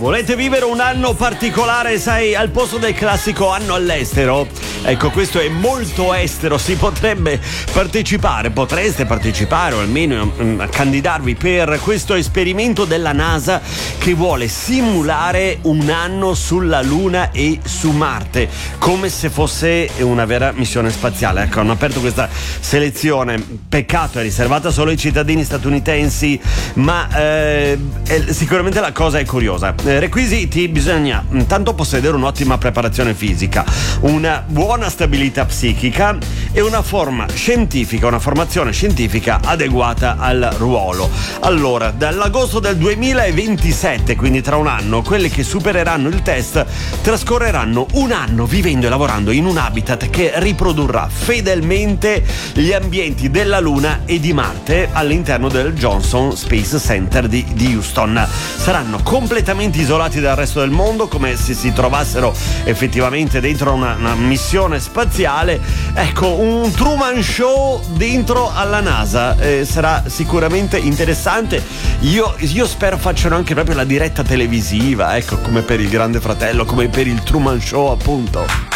Volete vivere un anno particolare, sai, al posto del classico anno all'estero? Ecco, questo è molto estero, si potrebbe partecipare, potreste partecipare o almeno candidarvi per questo esperimento della NASA che vuole simulare un anno sulla Luna e su Marte, come se fosse una vera missione spaziale. Ecco, hanno aperto questa selezione, peccato è riservata solo ai cittadini statunitensi, ma sicuramente la cosa è curiosa. Requisiti: bisogna intanto possedere un'ottima preparazione fisica, una buona stabilità psichica e una formazione scientifica adeguata al ruolo. Allora, dall'agosto del 2027, quindi tra un anno, quelli che supereranno il test trascorreranno un anno vivendo e lavorando in un habitat che riprodurrà fedelmente gli ambienti della Luna e di Marte all'interno del Johnson Space Center di Houston. Saranno completamente isolati dal resto del mondo, come se si trovassero effettivamente dentro una missione spaziale. Ecco, un Truman Show dentro alla NASA. Sarà sicuramente interessante. Io spero facciano anche proprio la diretta televisiva, ecco, come per il Grande Fratello, come per il Truman Show, appunto.